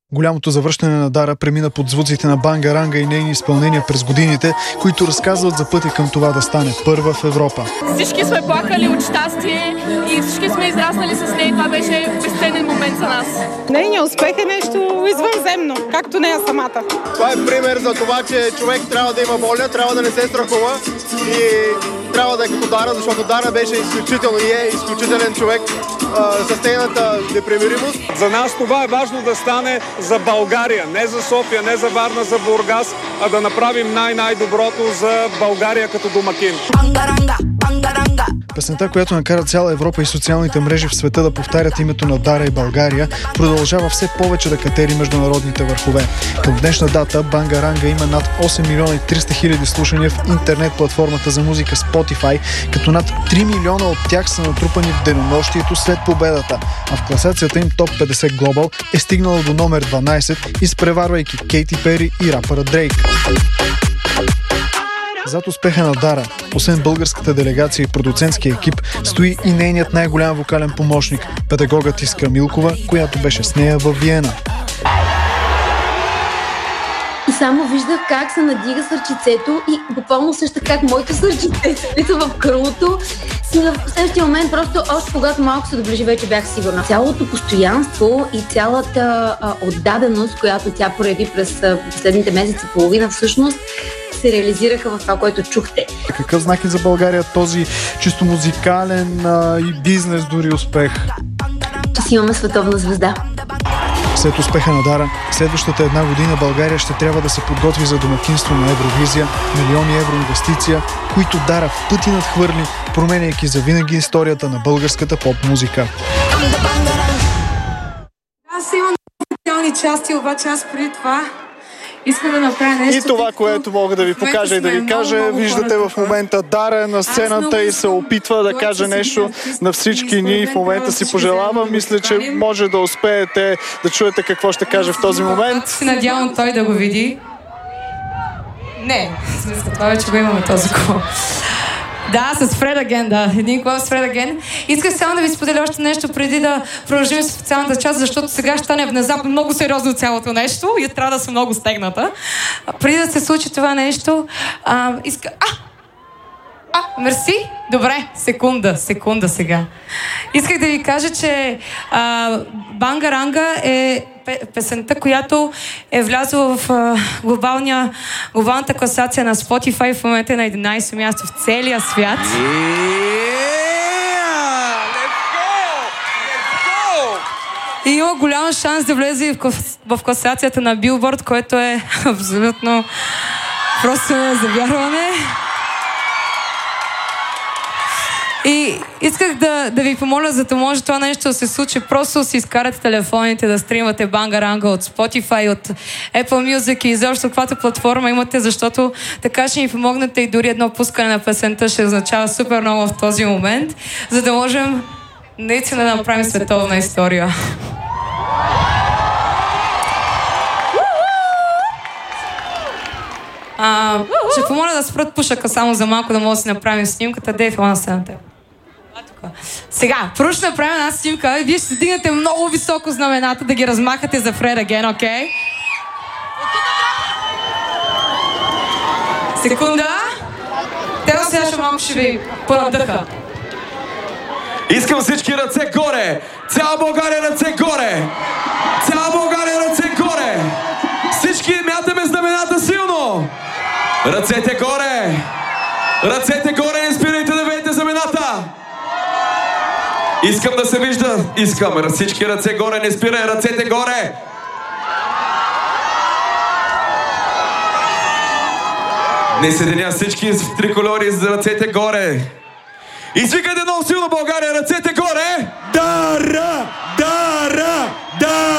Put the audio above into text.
Голямото завръщане на Дара премина под звуците на Банга Ранга и нейни изпълнения през годините, които разказват за пътя към това да стане първа в Европа. Всички сме плакали от щастие и всички сме израснали с нея. Това беше безценен момент за нас. Нейният успех е нещо извънземно, както нея самата. Това е пример за това, че човек трябва да има воля, трябва да не се страхува и трябва да е като Дара, защото Дара беше изключително и е изключителен човек с нейната непримиримост. За нас това е важно да стане за България, не за София, не за Варна, за Бургас, а да направим най-доброто за България като домакин. Песента, която накара цяла Европа и социалните мрежи в света да повтарят името на Дара и България, продължава все повече да катери международните върхове. Към днешна дата Банга Ранга има над 8 милиона и 300 хиляди слушания в интернет платформата за музика Spotify, като над 3 милиона от тях са натрупани в денонощието след победата, а в класацията им Топ 50 Global е стигнала до номер 12, изпреварвайки Кейти Пери и рапъра Дрейк. Зад успеха на Дара, освен българската делегация и продуцентския екип, стои и нейният най-голям вокален помощник, педагогът Искра Милкова, която беше с нея във Виена. И само виждах как се надига сърчицето и буквално също как моето сърчице се влиза в кръвото. И в следващия момент, просто още когато малко се доближи, вече бях сигурна. Цялото постоянство и цялата отдаденост, която тя прояви през последните месеци и половина, всъщност се реализираха в това, което чухте. Какъв знак е за България този чисто музикален и бизнес дори успех? Че си имаме световна звезда. След успеха на Дара, следващата една година България ще трябва да се подготви за домакинство на Евровизия, милиони евро инвестиция, които Дара в пъти надхвърли, променяйки завинаги историята на българската поп-музика. Аз имам специални части, обаче аз преди това искам да направя нещо. И това, което мога да ви покажа и да ви кажа, виждате в момента Дара на сцената и се опитва да каже нещо на всички ни. В момента си пожелавам. Мисля, че може да успеете да чуете какво ще каже в този момент. Се надявам той да го види. Не, в смисъл, това вече го имаме този кол. Да, с Фред Аген, да. Един кол с Фред Аген. Исках само да ви споделя още нещо преди да продължим с официалната част, защото сега ще стане внезапно много сериозно цялото нещо и трябва да съм много стегната. Преди да се случи това нещо, мерси. Добре, секунда сега. Исках да ви кажа, че Банга Ранга е песента, която е влязла в глобалната класация на Spotify, в момента е на 11 място в целия свят. И има голям шанс да влезе в класацията на Billboard, което е абсолютно просто завярване. И исках да ви помоля, за да може това нещо да се случи. Просто си изкарате телефоните, да стримате Банга Ранга от Spotify, от Apple Music и изобщо каквато платформа имате, защото така ще ни помогнете и дори едно пускане на песента ще означава супер много в този момент, за да можем наистина да направим световна история. Ще помоля да спрат пушака само за малко, да може да си направим снимката. Дейв, ела на сцената. Сега, първо ще направим една снимка и вие ще стигнете много високо знамената, да ги размахате за Фред Аген, окей? Секунда. Тео сега ще малко ще ви понадъха. Искам всички ръце горе! Цяла България ръце горе! Цяла България ръце горе! Всички мятаме знамената силно! Ръцете горе! Ръцете горе, не спирайте да веете знамената! Искам да се вижда! Искам! Всички ръце горе, не спирай! Ръцете горе! Не съединя всички в триколори с ръцете горе! Извикайте много силно България! Ръцете горе! Дара! Дара! Дара!